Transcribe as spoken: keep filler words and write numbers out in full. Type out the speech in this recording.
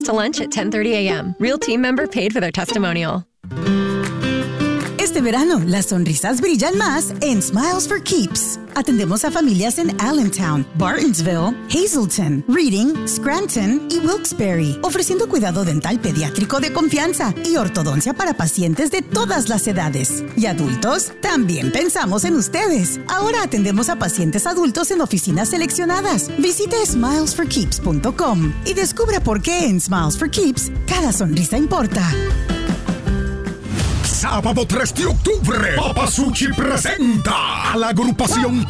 to lunch at ten thirty a.m. Real team member paid for their testimonial. Este verano, las sonrisas brillan más en Smiles for Keeps. Atendemos a familias en Allentown, Bartonsville, Hazleton, Reading, Scranton y Wilkes-Barre, ofreciendo cuidado dental pediátrico de confianza y ortodoncia para pacientes de todas las edades. Y adultos, también pensamos en ustedes. Ahora atendemos a pacientes adultos en oficinas seleccionadas. Visite smiles for keeps punto com y descubra por qué en Smiles for Keeps cada sonrisa importa. Sábado tres de octubre, Papa Suchi presenta a la agrupación